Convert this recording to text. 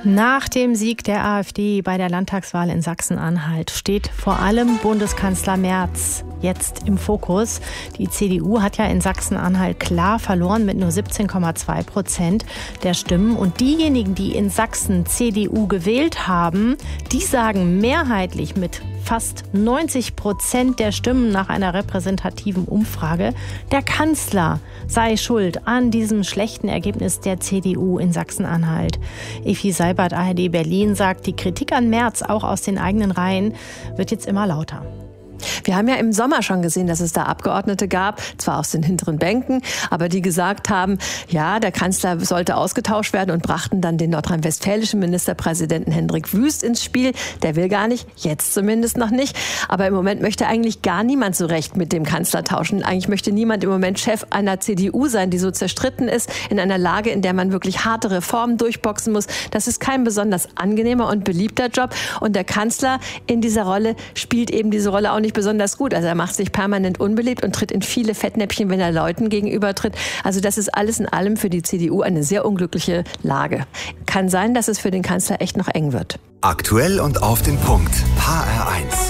Nach dem Sieg der AfD bei der Landtagswahl in Sachsen-Anhalt steht vor allem Bundeskanzler Merz jetzt im Fokus. Die CDU hat ja in Sachsen-Anhalt klar verloren mit nur 17,2% der Stimmen. Und diejenigen, die in Sachsen CDU gewählt haben, die sagen mehrheitlich mit fast 90% der Stimmen nach einer repräsentativen Umfrage, der Kanzler sei schuld an diesem schlechten Ergebnis der CDU in Sachsen-Anhalt. Evi Seibert, ARD Berlin, sagt, die Kritik an Merz, auch aus den eigenen Reihen, wird jetzt immer lauter. Wir haben ja im Sommer schon gesehen, dass es da Abgeordnete gab, zwar aus den hinteren Bänken, aber die gesagt haben, ja, der Kanzler sollte ausgetauscht werden und brachten dann den nordrhein-westfälischen Ministerpräsidenten Hendrik Wüst ins Spiel. Der will gar nicht, jetzt zumindest noch nicht. Aber im Moment möchte eigentlich gar niemand so recht mit dem Kanzler tauschen. Eigentlich möchte niemand im Moment Chef einer CDU sein, die so zerstritten ist, in einer Lage, in der man wirklich harte Reformen durchboxen muss. Das ist kein besonders angenehmer und beliebter Job. Und der Kanzler in dieser Rolle spielt eben diese Rolle auch nicht besonders gut. Also er macht sich permanent unbeliebt und tritt in viele Fettnäpfchen, wenn er Leuten gegenüber tritt. Also das ist alles in allem für die CDU eine sehr unglückliche Lage. Kann sein, dass es für den Kanzler echt noch eng wird. Aktuell und auf den Punkt. HR1.